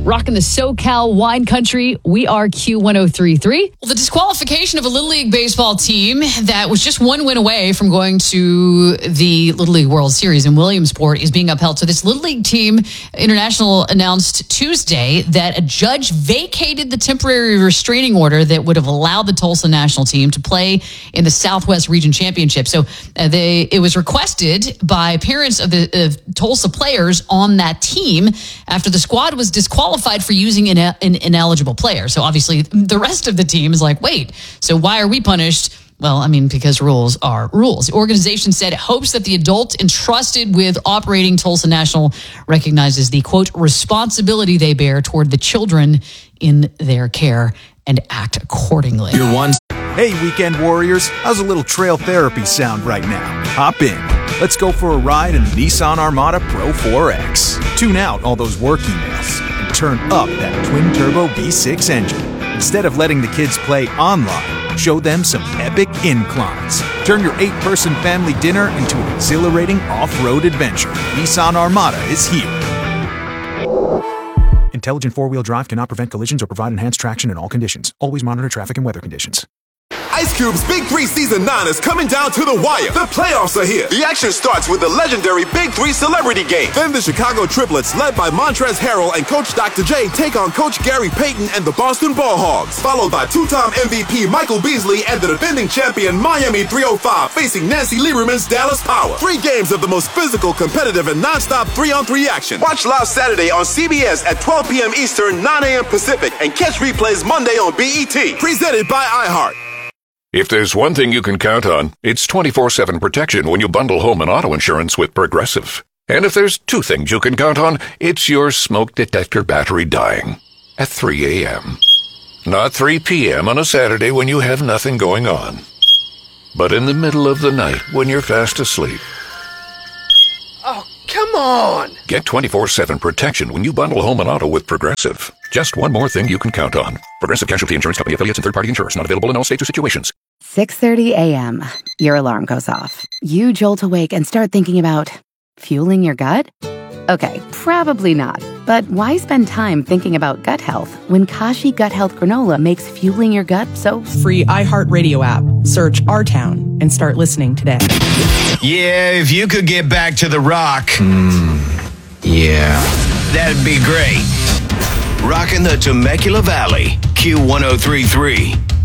rocking the SoCal wine country. We are Q1033. Well, the disqualification of a Little League baseball team that was just one win away from going to the Little League World Series in Williamsport is being upheld. So this Little League team, International, announced Tuesday that a judge vacated the temporary restraining order that would have allowed the Tulsa national team to play in the Southwest Region Championship. So it was requested by parents of the Tulsa players on that team after the squad was disqualified for using an ineligible player. So obviously the rest of the team is like, wait, so why are we punished? Well, I mean, because rules are rules. The organization said it hopes that the adult entrusted with operating Tulsa National recognizes the, quote, responsibility they bear toward the children in their care and act accordingly. Hey, weekend warriors, how's a little trail therapy sound right now? Hop in. Let's go for a ride in the Nissan Armada Pro 4X. Tune out all those work emails and turn up that twin-turbo V6 engine. Instead of letting the kids play online, show them some epic inclines. Turn your 8-person family dinner into an exhilarating off-road adventure. Nissan Armada is here. Intelligent four-wheel drive cannot prevent collisions or provide enhanced traction in all conditions. Always monitor traffic and weather conditions. Ice Cube's Big 3 Season 9 is coming down to the wire. The playoffs are here. The action starts with the legendary Big 3 Celebrity Game. Then the Chicago Triplets, led by Montrezl Harrell and Coach Dr. J, take on Coach Gary Payton and the Boston Ball Hogs. Followed by two-time MVP Michael Beasley and the defending champion Miami 305 facing Nancy Lieberman's Dallas Power. 3 games of the most physical, competitive, and non-stop 3-on-3 action. Watch live Saturday on CBS at 12 p.m. Eastern, 9 a.m. Pacific, and catch replays Monday on BET. Presented by iHeart. If there's one thing you can count on, it's 24/7 protection when you bundle home and auto insurance with Progressive. And if there's 2 things you can count on, it's your smoke detector battery dying at 3 a.m. Not 3 p.m. on a Saturday when you have nothing going on, but in the middle of the night when you're fast asleep. Oh, come on! Get 24/7 protection when you bundle home and auto with Progressive. Just one more thing you can count on. Progressive Casualty Insurance Company, affiliates, and third-party insurers. Not available in all states or situations. 6:30 a.m. Your alarm goes off. You jolt awake and start thinking about fueling your gut? Okay, probably not. But why spend time thinking about gut health when Kashi Gut Health Granola makes fueling your gut so... Free iHeartRadio app. Search Our Town and start listening today. Yeah, if you could get back to the rock. Yeah, that'd be great. Rocking the Temecula Valley, Q1033.